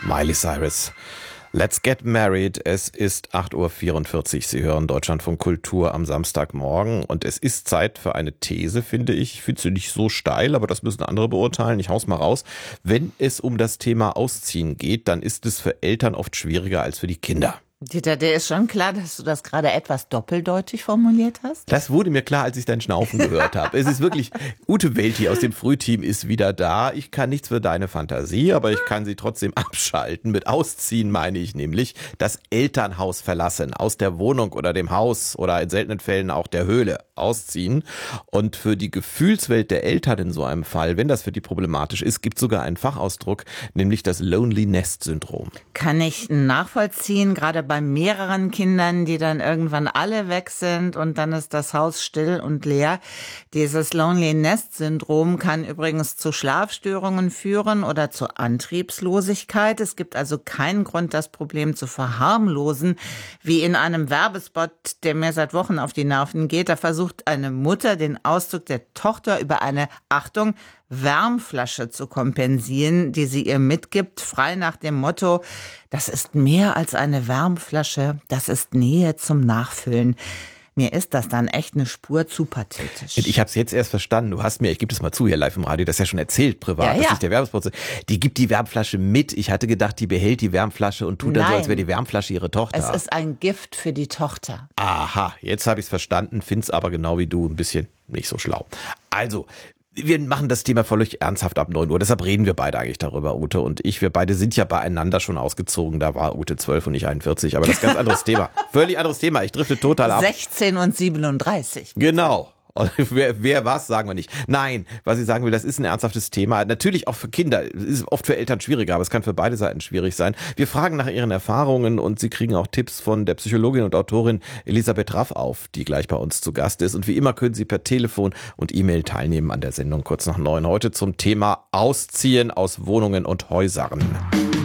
Miley Cyrus. Let's get married. Es ist 8.44 Uhr. Sie hören Deutschlandfunk Kultur am Samstagmorgen. Und es ist Zeit für eine These, finde ich. Ich finde sie nicht so steil, aber das müssen andere beurteilen. Ich hau's mal raus. Wenn es um das Thema Ausziehen geht, dann ist es für Eltern oft schwieriger als für die Kinder. Dieter, dir ist schon klar, dass du das gerade etwas doppeldeutig formuliert hast? Das wurde mir klar, als ich dein Schnaufen gehört habe. Es ist wirklich, Ute Welti aus dem Frühteam ist wieder da. Ich kann nichts für deine Fantasie, aber ich kann sie trotzdem abschalten. Mit Ausziehen meine ich nämlich das Elternhaus verlassen, aus der Wohnung oder dem Haus oder in seltenen Fällen auch der Höhle ausziehen. Und für die Gefühlswelt der Eltern in so einem Fall, wenn das für die problematisch ist, gibt es sogar einen Fachausdruck, nämlich das Lonely Nest Syndrom. Kann ich nachvollziehen, gerade bei mehreren Kindern, die dann irgendwann alle weg sind und dann ist das Haus still und leer. Dieses Lonely Nest Syndrom kann übrigens zu Schlafstörungen führen oder zur Antriebslosigkeit. Es gibt also keinen Grund, das Problem zu verharmlosen, wie in einem Werbespot, der mir seit Wochen auf die Nerven geht. Da versucht eine Mutter, den Ausdruck der Tochter über eine, Achtung, Wärmflasche zu kompensieren, die sie ihr mitgibt, frei nach dem Motto, das ist mehr als eine Wärmflasche, das ist Nähe zum Nachfüllen. Mir ist das dann echt eine Spur zu pathetisch. Ich habe es jetzt erst verstanden. Du hast mir, ich gebe das mal zu hier live im Radio, das ja schon erzählt privat, ja. dass ich der Werbespot ist. Die gibt die Wärmflasche mit. Ich hatte gedacht, die behält die Wärmflasche und tut dann so, als wäre die Wärmflasche ihre Tochter. Es ist ein Gift für die Tochter. Aha, jetzt habe ich es verstanden, find's aber genau wie du ein bisschen nicht so schlau. Also, wir machen das Thema völlig ernsthaft ab 9 Uhr, deshalb reden wir beide eigentlich darüber, Ute und ich. Wir beide sind ja beieinander schon ausgezogen, da war Ute 12 und ich 41, aber das ist ein ganz anderes Thema. Völlig anderes Thema, ich drifte total ab. 16 und 37. Genau. Wer was, sagen wir nicht. Nein, was ich sagen will, das ist ein ernsthaftes Thema. Natürlich auch für Kinder. Es ist oft für Eltern schwieriger, aber es kann für beide Seiten schwierig sein. Wir fragen nach ihren Erfahrungen und Sie kriegen auch Tipps von der Psychologin und Autorin Elisabeth Raff auf, die gleich bei uns zu Gast ist. Und wie immer können Sie per Telefon und E-Mail teilnehmen an der Sendung kurz nach 9. Heute zum Thema Ausziehen aus Wohnungen und Häusern.